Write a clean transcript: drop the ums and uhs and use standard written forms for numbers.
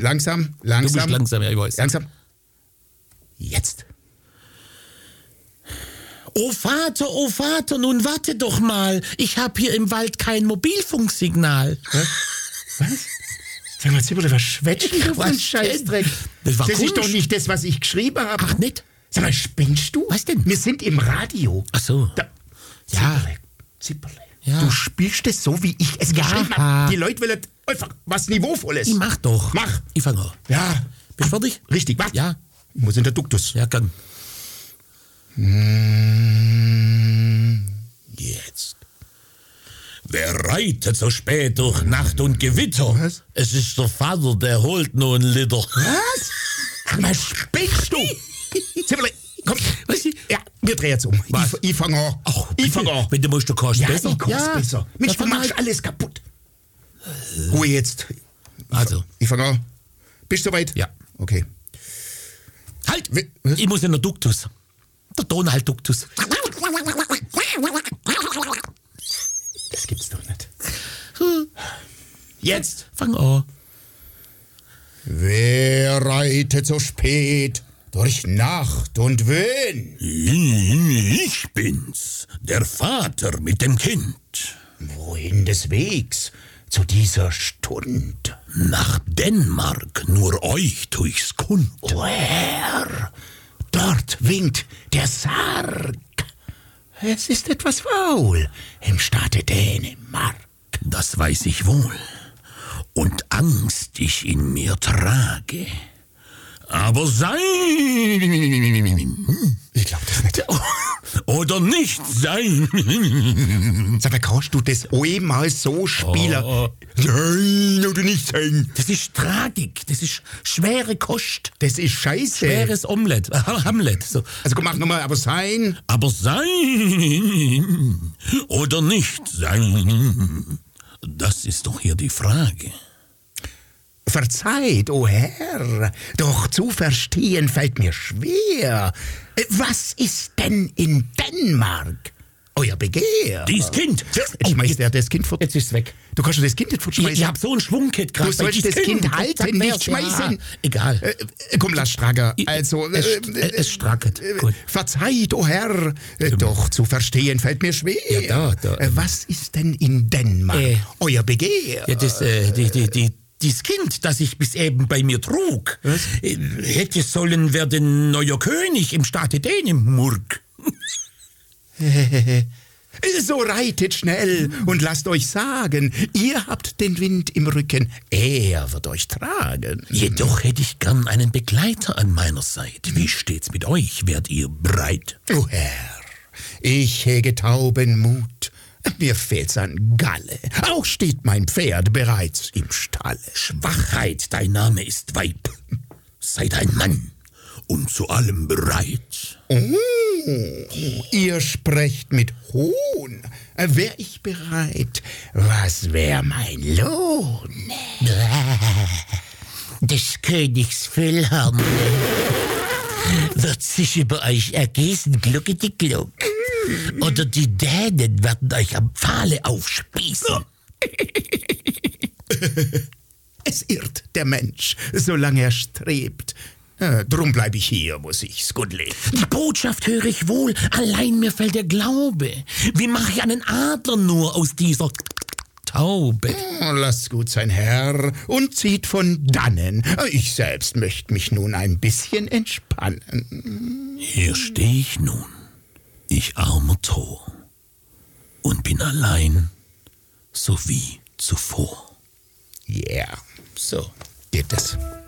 langsam. Du bist langsam, ja, ich weiß. Langsam. Jetzt. Oh Vater, nun warte doch mal. Ich habe hier im Wald kein Mobilfunksignal. Was? Sag mal, Zipperle, was schwätzt du für ein Was Scheißdreck? denn? Das ist doch nicht das, was ich geschrieben habe. Ach, nicht? Sag mal, spinnst du? Was denn? Wir sind im Radio. Ach so. Ja. Zipperle. Ja. Du spielst es so, wie ich es geschrieben habe. Die Leute wollen einfach was Niveauvolles. Ich mach doch. Mach. Ich fange an. Ja. Bist du fertig? Richtig, warte. Ja. Ich muss in der Duktus. Ja, gern. Jetzt. Wer reitet so spät durch Nacht und Gewitter? Was? Es ist der Vater, der holt nur ein Liter. Was? Ach, mal spinnst du? Zipperle, komm. Was? Ja, wir drehen jetzt um. Was? Ich fange an. Ich fange an. Wenn du musst, du kannst Ja, besser. ich kann's besser. Mensch, du machst alles kaputt. Ruhe jetzt. Also. Ich fange an. Bist du soweit? Ja. Okay. Halt! Was? Ich muss in der Duktus. Der Donald-Duktus. Das gibt's doch nicht. Jetzt. Fang an. Wer reitet so spät durch Nacht und Wind? Ich bin's, der Vater mit dem Kind. Wohin des Wegs zu dieser Stund? Nach Dänemark, nur euch tu's kund. O Herr, dort winkt der Sarg. Es ist etwas faul im Staate Dänemark. Das weiß ich wohl. Und Angst ich in mir trage. Aber sein Ich glaub das nicht. oder nicht sein. Sag mal, kannst du das einmal so spielen? Nein, oder nicht sein. Das ist Tragik, das ist schwere Kost. Das ist scheiße. Schweres Omelett, Hamlet. So. Also komm, mach nochmal, aber sein. Aber sein oder nicht sein, das ist doch hier die Frage. Verzeiht, o Herr, doch zu verstehen fällt mir schwer. Was ist denn in Dänemark euer Begehr? Dies Kind. Jetzt schmeißt er das Kind fort. Jetzt ist es weg. Du kannst doch das Kind nicht fortschmeißen. Ich hab so einen Schwungkit gerade. Du sollst das Kind halten, nicht schmeißen. Ja, egal. Komm, lass Strager. Also, Es stracket. Gut. verzeiht, o Herr, doch zu verstehen fällt mir schwer. Ja, da. Was ist denn in Dänemark euer Begehr? Ja, das Kind, das ich bis eben bei mir trug, hätte sollen werden neuer König im Staate Dänemark. So reitet schnell und lasst euch sagen, ihr habt den Wind im Rücken, er wird euch tragen. Jedoch hätte ich gern einen Begleiter an meiner Seite. Wie steht's mit euch? Werdet ihr bereit? O Herr, ich hege tauben Mut, mir fehlt's an Galle, auch steht mein Pferd bereits im Stalle. Schwachheit, dein Name ist Weib. Seid ein Mann und zu allem bereit. Oh, ihr sprecht mit Hohn, wär ich bereit, was wär mein Lohn? Des Königs Füllhammer wird sich über euch ergießen, glucke die Gluck. Oder die Dänen werden euch am Pfahle aufspießen. Es irrt der Mensch, solange er strebt. Drum bleib ich hier, muss ich's gut leben. Die Botschaft höre ich wohl, allein mir fällt der Glaube. Wie mache ich einen Adler nur aus dieser Taube? Lasst gut sein, Herr, und zieht von dannen. Ich selbst möchte mich nun ein bisschen entspannen. Hier stehe ich nun, ich armer Tor, und bin allein, so wie zuvor. Ja, so geht es.